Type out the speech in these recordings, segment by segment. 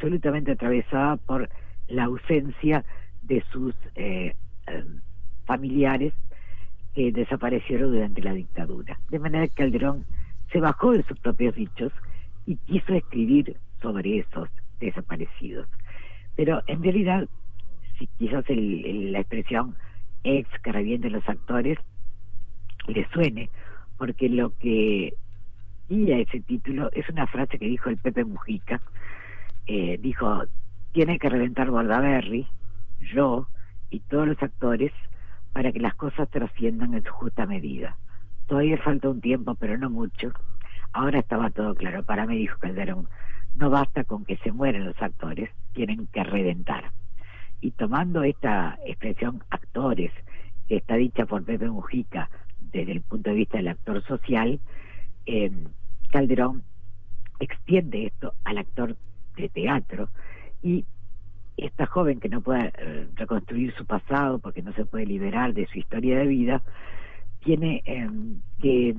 absolutamente atravesada por la ausencia de sus familiares que desaparecieron durante la dictadura. De manera que Calderón se bajó de sus propios dichos y quiso escribir sobre esos desaparecidos. Pero en realidad, si quizás la expresión ex que revienten los actores le suene, porque lo que guía ese título es una frase que dijo el Pepe Mujica. Dijo: tiene que reventar Bordaberry, yo y todos los actores, para que las cosas trasciendan en su justa medida. Todavía falta un tiempo, pero no mucho. Ahora estaba todo claro. Para mí, dijo Calderón, no basta con que se mueran los actores, tienen que reventar. Y tomando esta expresión actores, que está dicha por Pepe Mujica desde el punto de vista del actor social, Calderón extiende esto al actor de teatro, y esta joven que no puede reconstruir su pasado porque no se puede liberar de su historia de vida, tiene que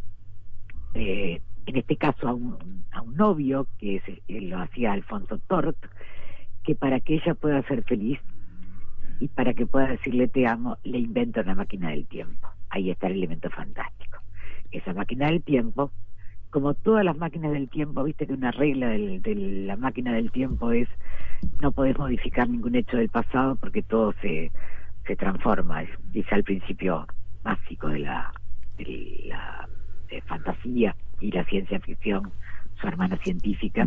en este caso a un novio que lo hacía Alfonso Tort, que para que ella pueda ser feliz y para que pueda decirle te amo, le inventa una máquina del tiempo. Ahí está el elemento fantástico. Esa máquina del tiempo, como todas las máquinas del tiempo, viste que una regla de la máquina del tiempo es: no podés modificar ningún hecho del pasado porque todo se transforma. Es quizá el principio básico de la fantasía y la ciencia ficción, su hermana científica.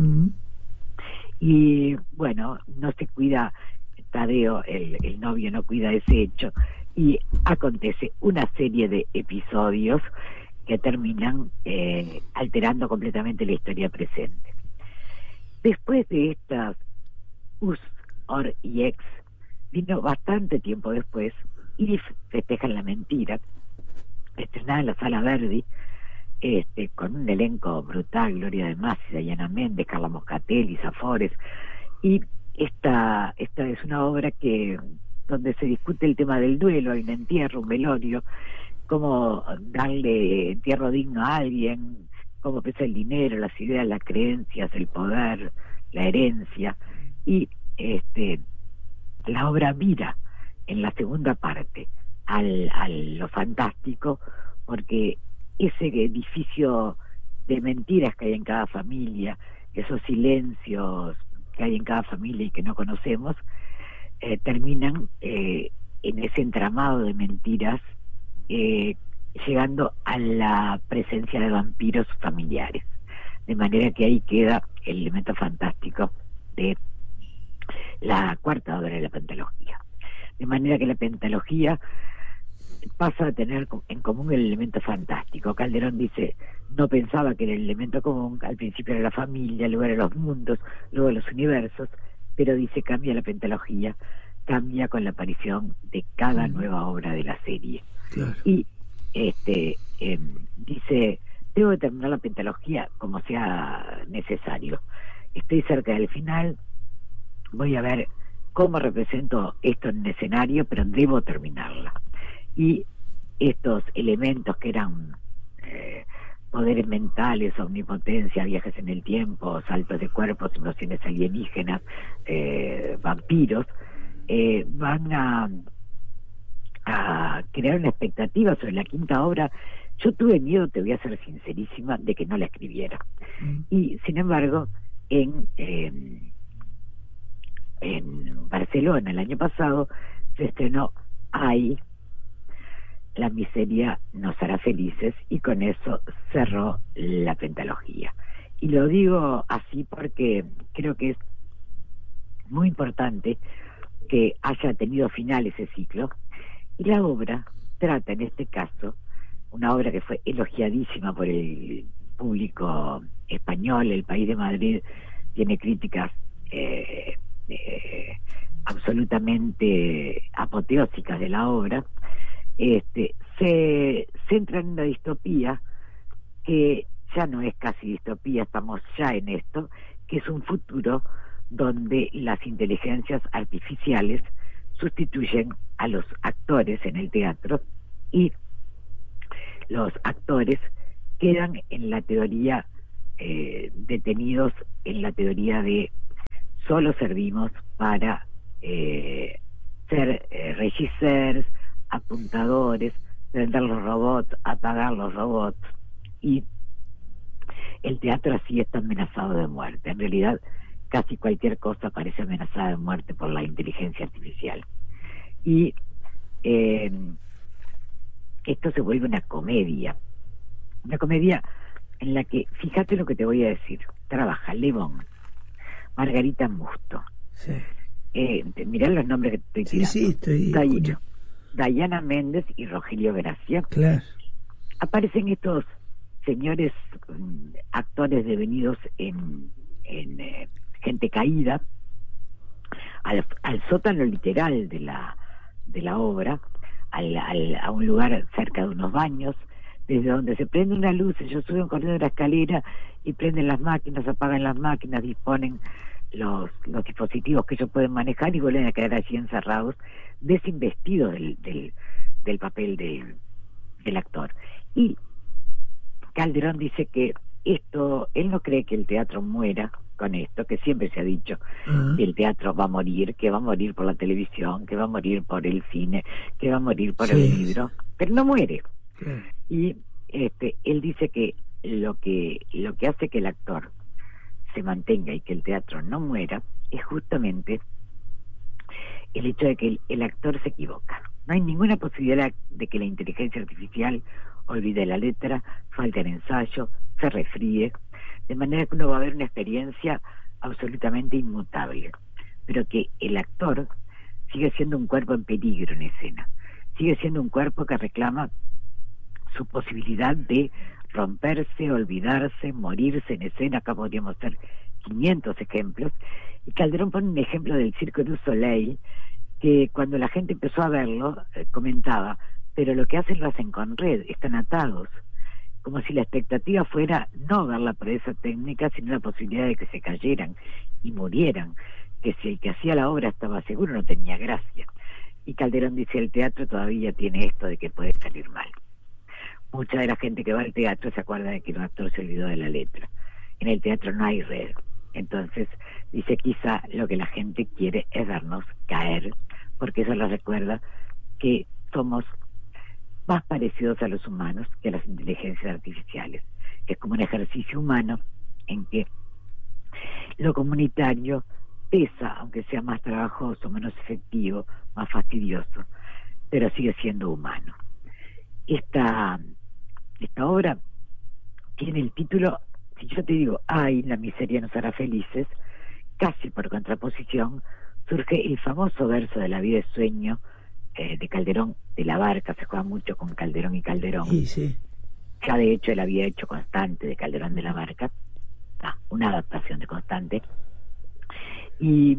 Y bueno, no se cuida Tadeo, el novio no cuida ese hecho, y acontece una serie de episodios que terminan alterando completamente la historia presente. Después de estas us, or y ex, vino bastante tiempo después y festejan la mentira, estrenada en la Sala Verdi, con un elenco brutal: Gloria de Masi, Dayana Méndez, Carla Moscatelli, Zafores. Y esta es una obra donde se discute el tema del duelo. Hay un entierro, un velorio, cómo darle entierro digno a alguien, cómo pesa el dinero, las ideas, las creencias, el poder, la herencia. Y la obra mira en la segunda parte a lo fantástico, porque ese edificio de mentiras que hay en cada familia, esos silencios que hay en cada familia y que no conocemos, terminan en ese entramado de mentiras, llegando a la presencia de vampiros familiares. De manera que ahí queda el elemento fantástico de la cuarta obra de la pentalogía. De manera que la pentalogía pasa a tener en común el elemento fantástico. Calderón dice: no pensaba que era el elemento común, al principio era la familia, luego eran los mundos, luego los universos, pero dice cambia la pentalogía, cambia con la aparición de cada nueva obra de la serie. Claro. Y dice: tengo que terminar la pentalogía como sea necesario. Estoy cerca del final, voy a ver cómo represento esto en un escenario, pero debo terminarla. Y estos elementos que eran poderes mentales, omnipotencia, viajes en el tiempo, saltos de cuerpos, emociones alienígenas, vampiros, van a crear una expectativa sobre la quinta obra. Yo tuve miedo, te voy a ser sincerísima, de que no la escribiera. Y sin embargo, en Barcelona el año pasado se estrenó Ay, la miseria nos hará felices, y con eso cerró la pentalogía. Y lo digo así porque creo que es muy importante que haya tenido final ese ciclo, y la obra trata, en este caso, una obra que fue elogiadísima por el público español. El País de Madrid tiene críticas absolutamente apoteósicas de la obra. Se centra en una distopía que ya no es casi distopía, estamos ya en esto, que es un futuro donde las inteligencias artificiales sustituyen a los actores en el teatro, y los actores quedan en la teoría detenidos en la teoría de solo servimos para ser regisseurs, apuntadores, prender los robots, apagar los robots, y el teatro así está amenazado de muerte. En realidad, casi cualquier cosa parece amenazada de muerte por la inteligencia artificial. Y esto se vuelve una comedia en la que, fíjate lo que te voy a decir, trabaja Le Bon, Margarita Musto, Sí. mirá los nombres que te estoy tirando. Sí, estoy Dayana Méndez y Rogelio Gracia. Claro. Aparecen estos señores actores devenidos en gente caída al sótano literal de la obra, a un lugar cerca de unos baños, desde donde se prende una luz. Ellos suben corriendo la escalera y prenden las máquinas, apagan las máquinas, disponen los dispositivos que ellos pueden manejar y vuelven a quedar allí encerrados, desinvestidos del papel del actor. Y Calderón dice que él no cree que el teatro muera con esto, que siempre se ha dicho que el teatro va a morir, que va a morir por la televisión, que va a morir por el cine, que va a morir por el libro, pero no muere. Y él dice que lo que hace que el actor se mantenga y que el teatro no muera es justamente el hecho de que el actor se equivoca. No hay ninguna posibilidad de que la inteligencia artificial olvide la letra, falte el ensayo, se resfríe, de manera que uno va a ver una experiencia absolutamente inmutable, pero que el actor sigue siendo un cuerpo en peligro en escena, sigue siendo un cuerpo que reclama su posibilidad de romperse, olvidarse, morirse en escena. Acá podríamos hacer 500 ejemplos, y Calderón pone un ejemplo del Cirque du Soleil, que cuando la gente empezó a verlo, comentaba, pero lo que hacen lo hacen con red, están atados, como si la expectativa fuera no ver la proeza técnica, sino la posibilidad de que se cayeran y murieran, que si el que hacía la obra estaba seguro no tenía gracia. Y Calderón dice, el teatro todavía tiene esto de que puede salir mal. Mucha de la gente que va al teatro se acuerda de que el actor se olvidó de la letra. En el teatro no hay red. Entonces, dice, quizá lo que la gente quiere es vernos caer, porque eso les recuerda que somos más parecidos a los humanos que a las inteligencias artificiales. Es como un ejercicio humano en que lo comunitario pesa, aunque sea más trabajoso, menos efectivo, más fastidioso, pero sigue siendo humano. Esta obra tiene el título, si yo te digo, ay, la miseria nos hará felices, casi por contraposición surge el famoso verso de La vida es sueño, de Calderón de la Barca. Se juega mucho con Calderón y Calderón. Sí. Ya de hecho él había hecho Constante de Calderón de la Barca, una adaptación de Constante, y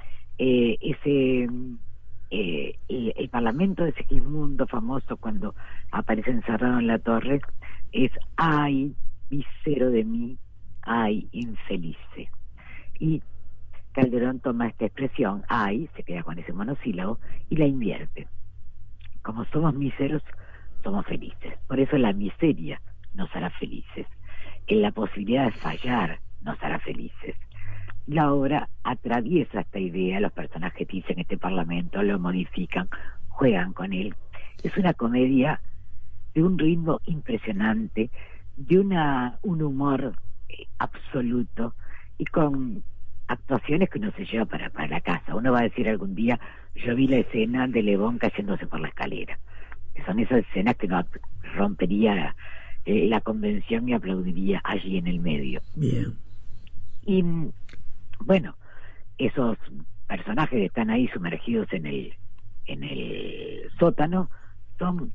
el parlamento de Segismundo famoso, cuando aparece encerrado en la torre, es ay, mísero de mí, ay, infelice. Y Calderón toma esta expresión, ay, se queda con ese monosílabo y la invierte. Como somos míseros, somos felices. Por eso la miseria nos hará felices. En la posibilidad de fallar nos hará felices. La obra atraviesa esta idea, los personajes dicen este parlamento, lo modifican, juegan con él. Es una comedia de un ritmo impresionante, de un humor absoluto, y con actuaciones que uno se lleva para la casa. Uno va a decir algún día, yo vi la escena de Le Bon cayéndose por la escalera. Son esas escenas que no rompería la convención y aplaudiría allí en el medio. Bien. Y bueno, esos personajes que están ahí sumergidos en el sótano son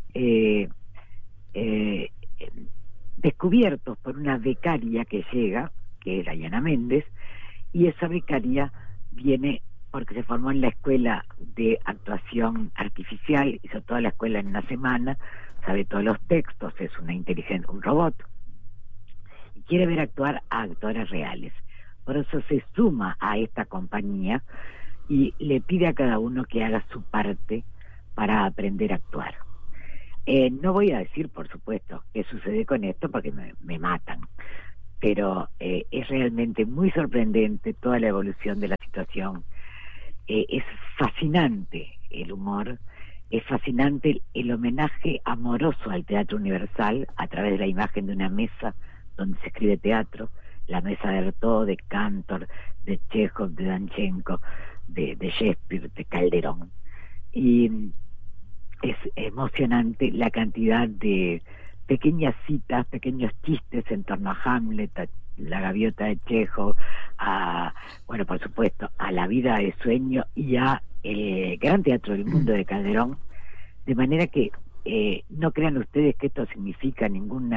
descubiertos por una becaria que llega, que es Dayana Méndez, y esa becaria viene porque se formó en la escuela de actuación artificial, hizo toda la escuela en una semana, sabe todos los textos, es un robot, y quiere ver actuar a actores reales. Por eso se suma a esta compañía y le pide a cada uno que haga su parte para aprender a actuar. No voy a decir, por supuesto, qué sucede con esto porque me matan, pero es realmente muy sorprendente toda la evolución de la situación. Es fascinante el humor, es fascinante el homenaje amoroso al Teatro Universal a través de la imagen de una mesa donde se escribe teatro, la mesa de Artaud, de Cantor, de Chekhov, de Danchenko, de Shakespeare, de Calderón. Y es emocionante la cantidad de pequeñas citas, pequeños chistes en torno a Hamlet, a La gaviota de Chekhov, bueno, por supuesto, a La vida de sueño y a el Gran Teatro del Mundo de Calderón, de manera que no crean ustedes que esto significa ningún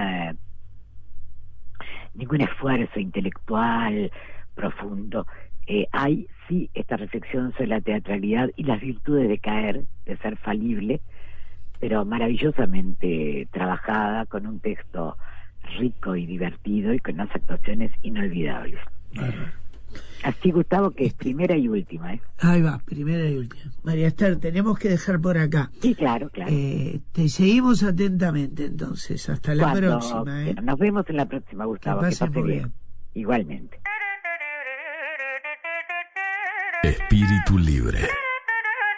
esfuerzo intelectual profundo. Hay sí esta reflexión sobre la teatralidad y las virtudes de caer, de ser falible, pero maravillosamente trabajada, con un texto rico y divertido y con unas actuaciones inolvidables. Así, Gustavo, que es primera y última. Ahí va, primera y última. María Esther, tenemos que dejar por acá. Sí, claro, claro. Te seguimos atentamente, entonces. Hasta la próxima. Nos vemos en la próxima, Gustavo. Que pase muy bien. Igualmente. Espíritu Libre.